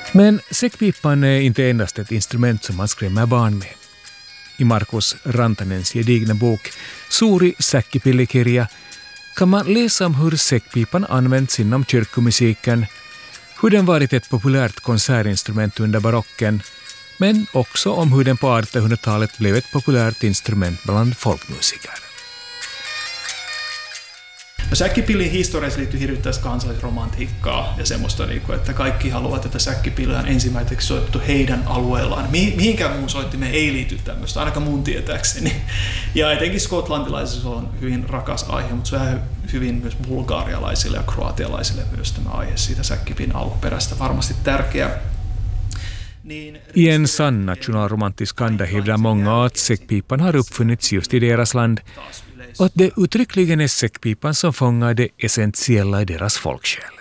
Men säckpipan är inte endast ett instrument som man skrämmer barn med. I Markus Rantanens gedigna bok Suuri säkkipillikirja kan man läsa om hur säckpipan använts inom kyrkomusiken, hur den varit ett populärt konsertinstrument under barocken, men också om hur den på 1800-talet blev ett populärt instrument bland folkmusiker. Säkkipillin historiassa liittyy hirvittävästi kansallisromantiikkaa ja semmoista, että kaikki haluavat, että säkkipilli on ensimmäiseksi soittu heidän alueellaan. Mihinkään muun soittimeen ei liity tämmöistä, ainakaan mun tietääkseni. Ja etenkin skotlantilaisissa on hyvin rakas aihe, mutta se on hyvin myös bulgaarialaisille ja kroatialaisille myös tämä aihe siitä säkkipin alkuperästä. Varmasti tärkeä. I en sann nationalromantisk anda hävdar många att säckpipan har uppfunnits just i deras land och att det uttryckligen är säckpipan som fångar det essentiella i deras folksjäl.